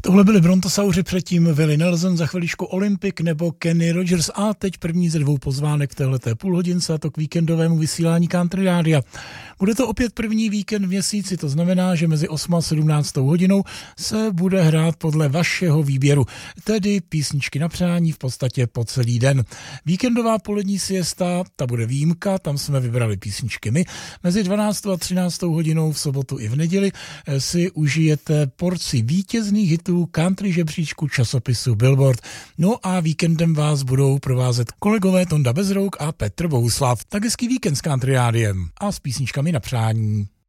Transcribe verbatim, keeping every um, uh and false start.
Tohle byli Brontosauři, předtím Willie Nelson, za chviličku Olympic nebo Kenny Rogers a teď první ze dvou pozvánek v téhleté půlhodince, a to k víkendovému vysílání Country Rádia. Bude to opět první víkend v měsíci, to znamená, že mezi osmou a sedmnáctou hodinou se bude hrát podle vašeho výběru, tedy písničky na přání v podstatě po celý den. Víkendová polední siesta, ta bude výjimka, tam jsme vybrali písničky my. Mezi dvanáctou a třináctou hodinou v sobotu i v neděli si užijete porci vítězných hitů country žebříčku časopisu Billboard. No a víkendem vás budou provázet kolegové Tonda Bezrouk a Petr Bohuslav. Tak hezký víkend s Country Rádiem a s písničkami na přání.